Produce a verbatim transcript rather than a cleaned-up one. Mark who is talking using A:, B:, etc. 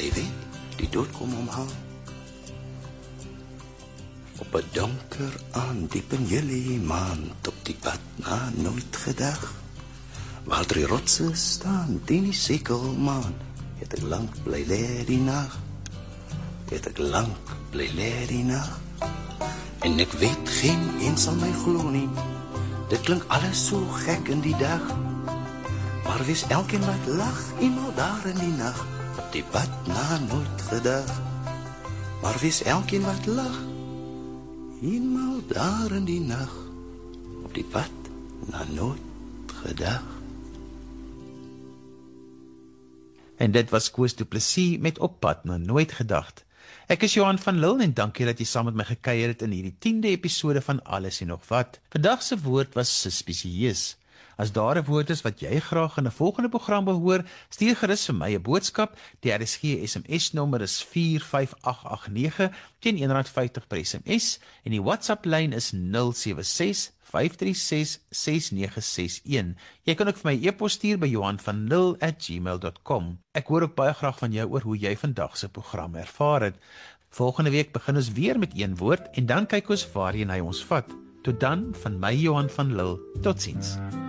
A: jy weet, die dood kom omhaal. Op 'n donker aand, diep in Julie maand, op die pad na nooit gedag, waar drie rotse staan, teen die sekelmaan, het ek lank bly lê die nag, het ek lank bly lê die nag, en ek weet geen een sal my glo nie, dit klink alles so gek in die dag, maar wees elkeen wat lag, eenmaal daar in die nag, op die pad na nooit gedag, maar wees elkeen wat lag, eenmaal daar in die nag, op die pad na nooit gedag.
B: En dit was Koos Du Plessis met Op pad na nooit gedag. Ek is Johan van Lille en dankie dat jy saam met my gekuier het in hierdie tiende episode van Alles en nog wat. Vandag se woord was suspisieus. As daar 'n woord is wat jy graag in 'n volgende program wil hoor, stuur gerus vir my 'n boodskap. Die R S G S M S nommer is vier vyf agt agt nege teen een rand vyftig per S M S en die WhatsApp lyn is nul sewe ses vyf drie ses ses nege ses een. Jy kan ook vir my e-pos stuur by johan van lille at gmail dot com. Ek hoor ook baie graag van jou oor hoe jy vandag se program ervaar het. Volgende week begin ons weer met een woord en dan kyk ons waarheen hy ons vat. Tot dan, van my Johan van Lille. Totsiens.